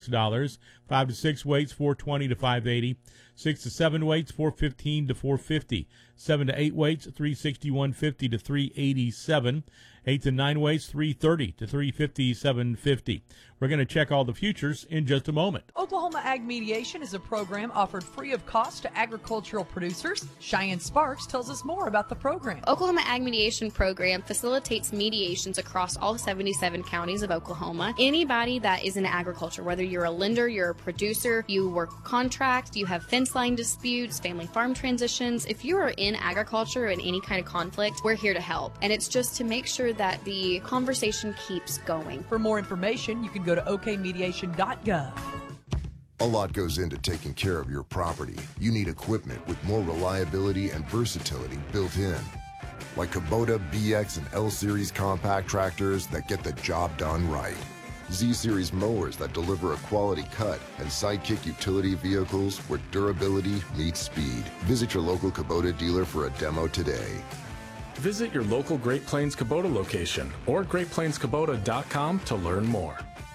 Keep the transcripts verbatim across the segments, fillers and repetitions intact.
dollars. Five to six weights, four twenty to five eighty. Six to seven weights, four fifteen to four fifty. Seven to eight weights, three sixty, one fifty to three eighty-seven. Eight to nine weights, three thirty to three fifty, seven fifty. We're going to check all the futures in just a moment. Oklahoma Ag Mediation is a program offered free of cost to agricultural producers. Cheyenne Sparks tells us more about the program. Oklahoma Ag Mediation Program facilitates mediations across all seventy-seven counties of Oklahoma. Anybody that is in agriculture, whether you're a lender, you're a producer, you work contract, you have fence line disputes, family farm transitions, if you are in agriculture in any kind of conflict, we're here to help. And it's just to make sure that the conversation keeps going. For more information, you can go to o k mediation dot gov. A lot goes into taking care of your property. You need equipment with more reliability and versatility built in. Like Kubota B X and L Series compact tractors that get the job done right. Z Series mowers that deliver a quality cut, and Sidekick utility vehicles where durability meets speed. Visit your local Kubota dealer for a demo today. Visit your local Great Plains Kubota location or great plains kubota dot com to learn more.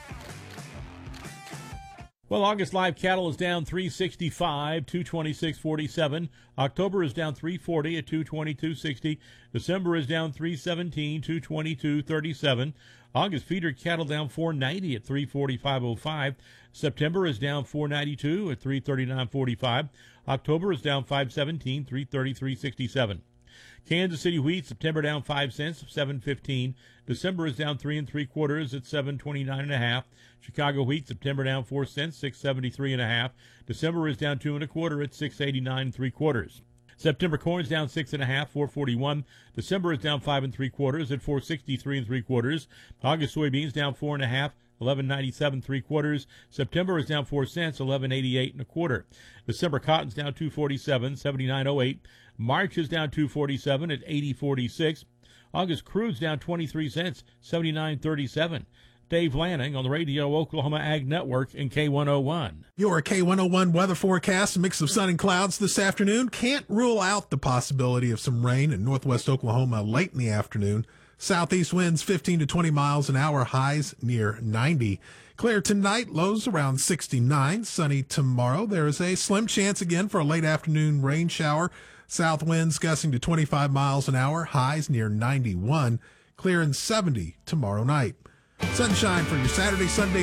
Well, August live cattle is down three sixty-five, two twenty-six forty-seven. October is down three forty at two twenty-two sixty. December is down three seventeen, two twenty-two thirty-seven. August feeder cattle down four ninety at three forty-five oh five. September is down four ninety-two at three thirty-nine forty-five. October is down five seventeen, three thirty-three sixty-seven. Kansas City wheat, September down five cents, seven fifteen. December is down three and three quarters at seven twenty-nine and a half. Chicago wheat, September down four cents, six seventy-three and a half. December is down two and a quarter at six eighty-nine and three quarters. September corn is down six and a half, four forty-one. December is down five and three quarters at four sixty-three and three quarters. August soybeans down four and a half, eleven ninety-seven three quarters. September is down four cents, eleven eighty-eight and a quarter. December cotton's down two forty-seven, seventy-nine oh eight. March is down two forty-seven at eighty forty-six. August crude's down twenty-three cents, seventy-nine thirty-seven. Dave Lanning on the Radio Oklahoma Ag Network in K one oh one. Your K one oh one weather forecast, a mix of sun and clouds this afternoon. Can't rule out the possibility of some rain in northwest Oklahoma late in the afternoon. Southeast winds fifteen to twenty miles an hour, highs near ninety. Clear tonight, lows around sixty-nine. Sunny tomorrow. There is a slim chance again for a late afternoon rain shower. South winds gusting to twenty-five miles an hour, highs near ninety-one. Clear and seventy tomorrow night. Sunshine for your Saturday, Sunday.